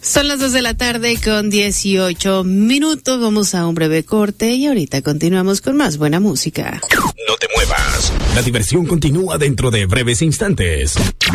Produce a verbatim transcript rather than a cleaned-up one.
Son las dos de la tarde con dieciocho minutos. Vamos a un breve corte y ahorita continuamos con más buena música. No te muevas. La diversión continúa dentro de breves instantes.